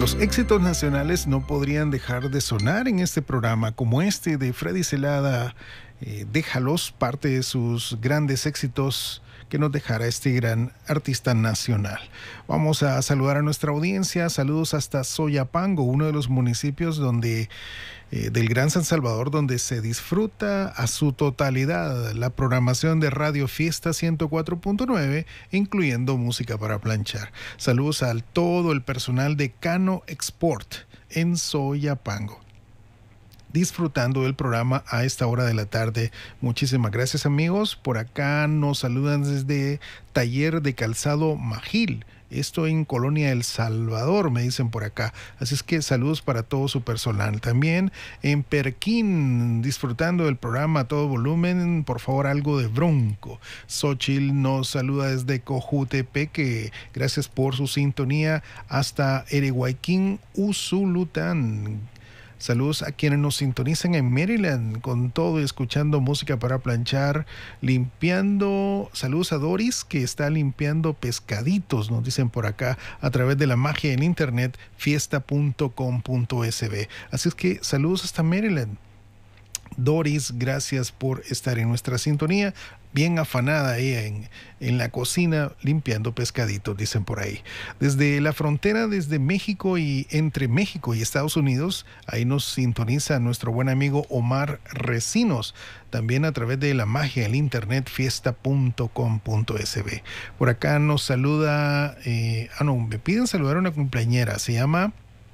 Los éxitos nacionales no podrían dejar de sonar en este programa, como este de Freddy Celada, Déjalos, parte de sus grandes éxitos que nos dejará este gran artista nacional. Vamos a saludar a nuestra audiencia. Saludos hasta Soyapango, uno de los municipios del Gran San Salvador, donde se disfruta a su totalidad la programación de Radio Fiesta 104.9, incluyendo música para planchar. Saludos a todo el personal de Cano Export en Soyapango, disfrutando del programa a esta hora de la tarde. Muchísimas gracias, amigos. Por acá nos saludan desde Taller de Calzado Magil, esto en Colonia El Salvador, me dicen por acá. Así es que saludos para todo su personal. También en Perquín, disfrutando del programa a todo volumen. Por favor, algo de Bronco. Xochitl nos saluda desde Cojutepeque. Gracias por su sintonía hasta Erehuayquín, Usulután. Saludos a quienes nos sintonizan en Maryland, con todo, escuchando música para planchar, limpiando. Saludos a Doris, que está limpiando pescaditos, nos dicen por acá, a través de la magia en internet, fiesta.com.sb. Así es que saludos hasta Maryland. Doris, gracias por estar en nuestra sintonía. Bien afanada ella en la cocina limpiando pescaditos, dicen por ahí. Desde la frontera, desde México y entre México y Estados Unidos, ahí nos sintoniza nuestro buen amigo Omar Recinos, también a través de la magia del internet, fiesta.com.sb. Por acá nos saluda, me piden saludar a una cumpleañera, se llama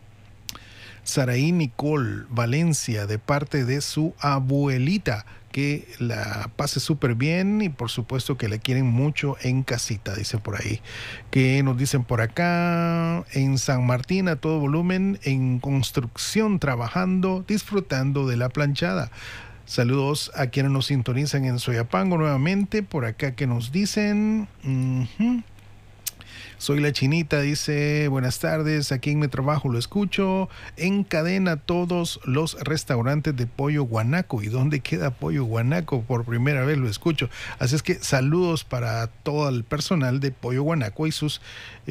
Saraí Nicole Valencia, de parte de su abuelita. Que la pase súper bien y por supuesto que la quieren mucho en casita, dice por ahí. Que nos dicen por acá, en San Martín a todo volumen, en construcción, trabajando, disfrutando de la planchada. Saludos a quienes nos sintonizan en Soyapango nuevamente, por acá que nos dicen... Soy la Chinita, dice, buenas tardes, aquí en mi trabajo lo escucho, en cadena todos los restaurantes de Pollo Guanaco. ¿Y dónde queda Pollo Guanaco? Por primera vez lo escucho. Así es que saludos para todo el personal de Pollo Guanaco y sus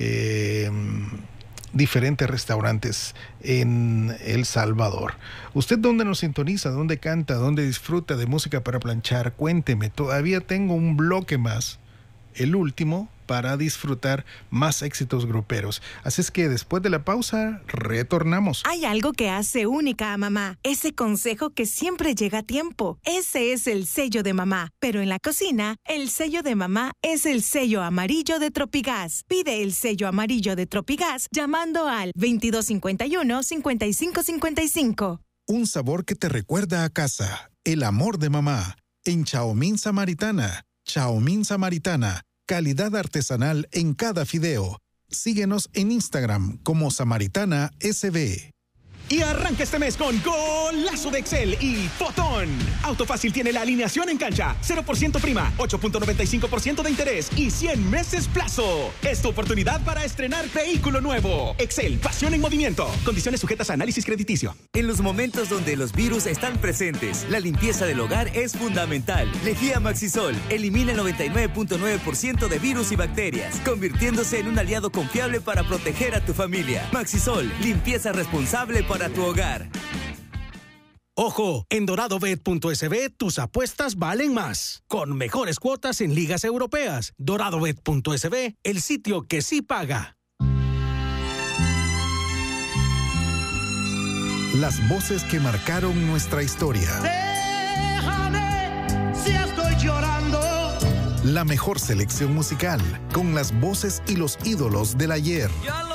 diferentes restaurantes en El Salvador. ¿Usted dónde nos sintoniza? ¿Dónde canta? ¿Dónde disfruta de música para planchar? Cuénteme, todavía tengo un bloque más, el último, para disfrutar más éxitos gruperos. Así es que después de la pausa, retornamos. Hay algo que hace única a mamá. Ese consejo que siempre llega a tiempo. Ese es el sello de mamá. Pero en la cocina, el sello de mamá es el sello amarillo de Tropigas. Pide el sello amarillo de Tropigas llamando al 2251-5555. Un sabor que te recuerda a casa. El amor de mamá. En Chaomín Samaritana. Chaomín Samaritana. Calidad artesanal en cada fideo. Síguenos en Instagram como Samaritana SB. Y arranca este mes con golazo de Excel y Fotón. Autofácil tiene la alineación en cancha, 0% prima, 8.95% de interés y 100 meses plazo. Es tu oportunidad para estrenar vehículo nuevo. Excel, pasión en movimiento. Condiciones sujetas a análisis crediticio. En los momentos donde los virus están presentes, la limpieza del hogar es fundamental. Lejía Maxisol elimina el 99.9% de virus y bacterias, convirtiéndose en un aliado confiable para proteger a tu familia. Maxisol, limpieza responsable para tu hogar. Ojo, en doradobet.sb tus apuestas valen más, con mejores cuotas en ligas europeas. Doradobet.sb, el sitio que sí paga. Las voces que marcaron nuestra historia. Déjame si estoy llorando. La mejor selección musical, con las voces y los ídolos del ayer.